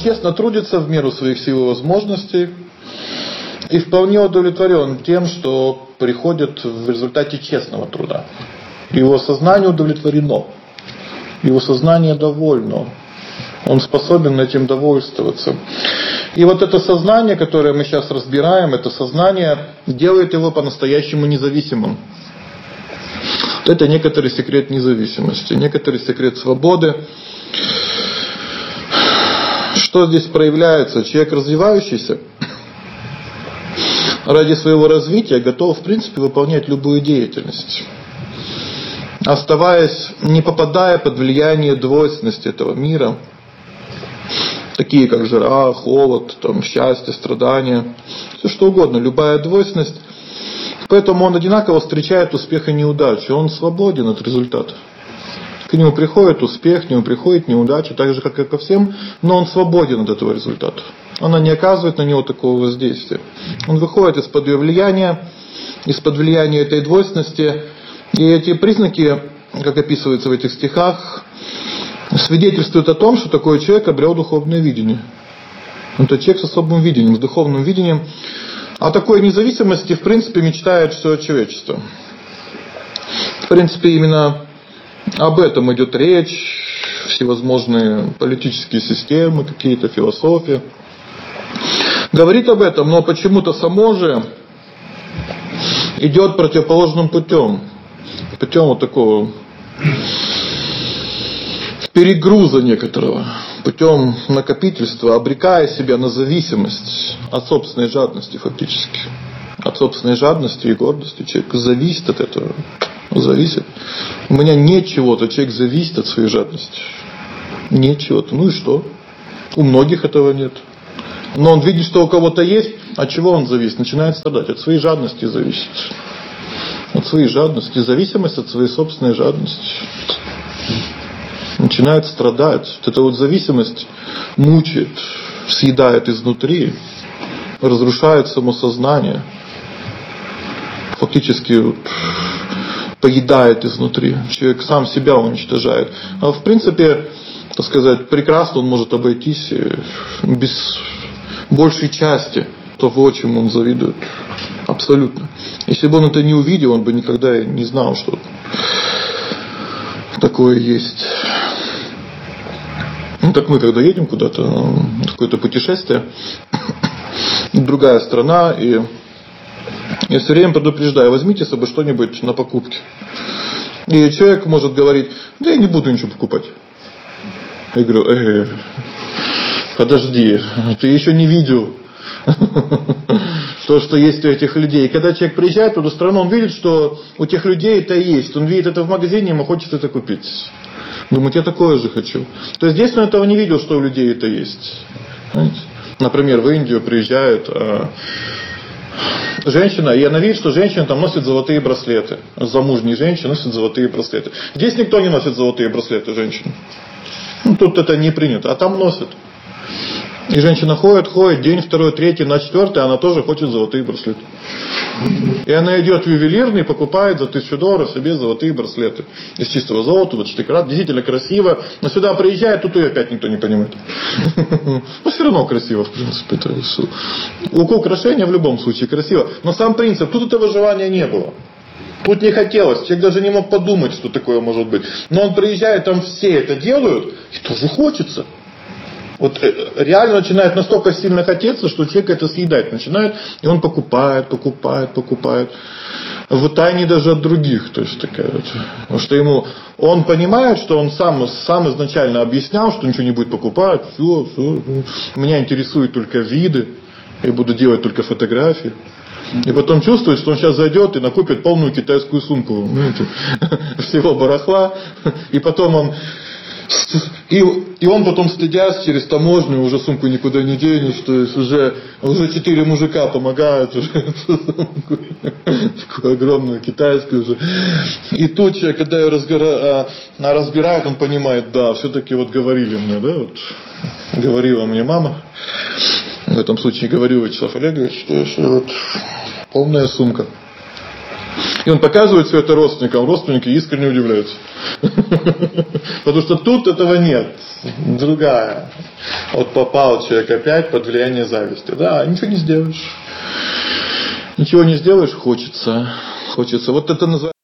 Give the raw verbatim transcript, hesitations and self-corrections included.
честно трудится в меру своих сил и возможностей и вполне удовлетворен тем, что приходит в результате честного труда. Его сознание удовлетворено, его сознание довольно, он способен этим довольствоваться. И вот это сознание, которое мы сейчас разбираем, это сознание делает его по-настоящему независимым. Это некоторый секрет независимости, некоторый секрет свободы. Что здесь проявляется? Человек развивающийся ради своего развития готов, в принципе, выполнять любую деятельность, оставаясь, не попадая под влияние двойственности этого мира, такие как жара, холод, там, счастье, страдания, все что угодно, любая двойственность. Поэтому он одинаково встречает успех и неудачу. Он свободен от результата. К нему приходит успех, к нему приходит неудача, так же, как и ко всем, но он свободен от этого результата. Она не оказывает на него такого воздействия. Он выходит из-под ее влияния, из-под влияния этой двойственности. И эти признаки, как описывается в этих стихах, свидетельствуют о том, что такой человек обрел духовное видение. Это человек с особым видением, с духовным видением. О такой независимости, в принципе, мечтает все человечество. В принципе, именно об этом идет речь, всевозможные политические системы, какие-то философии. Говорит об этом, но почему-то само же идет противоположным путем. Путем вот такого перегруза некоторого, путем накопительства, обрекая себя на зависимость от собственной жадности фактически. От собственной жадности и гордости. Человек зависит от этого. Зависит. У меня нет чего-то, человек зависит от своей жадности. Нет чего-то. Ну и что? У многих этого нет. Но он видит, что у кого-то есть, от чего он зависит? Начинает страдать. От своей жадности зависит. От своей жадности. Зависимость от своей собственной жадности. Начинает страдать. Вот эта вот зависимость мучает, съедает изнутри, разрушает самосознание. Фактически поедает изнутри. Человек сам себя уничтожает. А в принципе, так сказать, прекрасно он может обойтись без большей части того, чему он завидует. Абсолютно. Если бы он это не увидел, он бы никогда не знал, что такое есть. Ну, так мы, когда едем куда-то, в какое-то путешествие, другая страна, и я все время предупреждаю, возьмите с собой что-нибудь на покупки. И человек может говорить, да я не буду ничего покупать. Я говорю, э, подожди, ты еще не видел то, что есть у этих людей. И когда человек приезжает в эту страну, он видит, что у тех людей это есть. Он видит это в магазине, ему хочется это купить. Думает, я такое же хочу. То есть здесь он этого не видел, что у людей это есть. Знаете? Например, в Индию приезжает а, женщина, и она видит, что женщина там носит золотые браслеты. Замужние женщины носят золотые браслеты. Здесь никто не носит золотые браслеты, женщины. Ну, тут это не принято, а там носят. И женщина ходит, ходит, день, второй, третий, на четвертый, она тоже хочет золотые браслеты. И она идет в ювелирный и покупает за тысячу долларов себе золотые браслеты. Из чистого золота, вот штыкрат, действительно красиво. Но сюда приезжает, тут ее опять никто не понимает. Но все равно красиво, в принципе. Украшение в любом случае красиво. Но сам принцип, тут этого желания не было. Тут не хотелось, человек даже не мог подумать, что такое может быть. Но он приезжает, там все это делают, и тоже хочется. Вот реально начинает настолько сильно хотеться, что человек это съедать начинает, и он покупает, покупает, покупает. В тайне даже от других. То есть такая вот. Потому что ему, он понимает, что он сам, сам изначально объяснял, что ничего не будет покупать. Все, все. Меня интересуют только виды. Я буду делать только фотографии. И потом чувствует, что он сейчас зайдет и накупит полную китайскую сумку. Знаете, всего барахла. И потом он... И, и он потом, стыдясь, через таможню, уже сумку никуда не денешь, то есть уже, уже четыре мужика помогают, уже такую огромную китайскую уже. И тут человек, когда ее разбира, разбирает, он понимает, да, все-таки вот говорили мне, да, вот, говорила мне мама, в этом случае говорил Вячеслав Олегович, что, что вот полная сумка. И он показывает все это родственникам, родственники искренне удивляются. Потому что тут этого нет. Другая. Вот попал человек опять под влияние зависти. Да, ничего не сделаешь. Ничего не сделаешь, хочется. Хочется. Вот это называется